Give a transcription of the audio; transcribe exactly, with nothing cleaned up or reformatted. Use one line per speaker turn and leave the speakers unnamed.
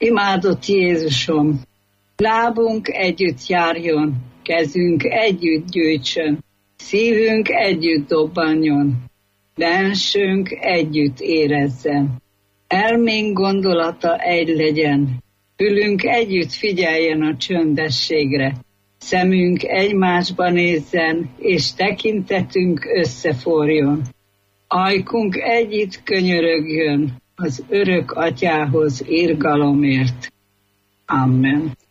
Imádott Jézusom, lábunk együtt járjon, kezünk együtt gyűjtsön, szívünk együtt dobbanjon, bensőnk együtt érezzen. Elménk gondolata egy legyen, fülünk együtt figyeljen a csöndességre, szemünk egymásba nézzen, és tekintetünk összeforjon. Ajkunk együtt könyörögjön az örök atyához irgalomért. Amen.